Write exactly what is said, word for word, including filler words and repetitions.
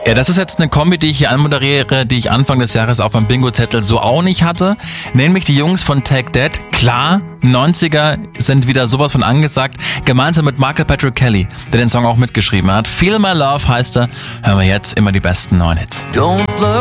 Ja, das ist jetzt eine Kombi, die ich hier anmoderiere, die ich Anfang des Jahres auf meinem Bingo-Zettel so auch nicht hatte. Nämlich die Jungs von Take That. Klar, neunziger sind wieder sowas von angesagt. Gemeinsam mit Michael Patrick Kelly, der den Song auch mitgeschrieben hat. Feel My Love heißt er. Hören wir jetzt immer die besten neuen Hits. Don't look